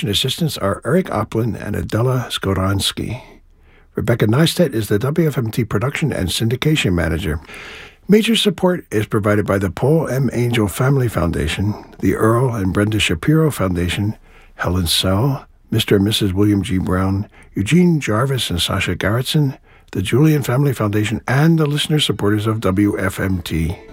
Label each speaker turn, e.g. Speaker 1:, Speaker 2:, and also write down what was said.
Speaker 1: production assistants are Eric Oplin and Adela Skoransky. Rebecca Neistat is the WFMT production and syndication manager. Major support is provided by the Paul M. Angel Family Foundation, the Earl and Brenda Shapiro Foundation, Helen Sell, Mr. and Mrs. William G. Brown, Eugene Jarvis and Sasha Garrettson, the Julian Family Foundation, and the listener supporters of WFMT.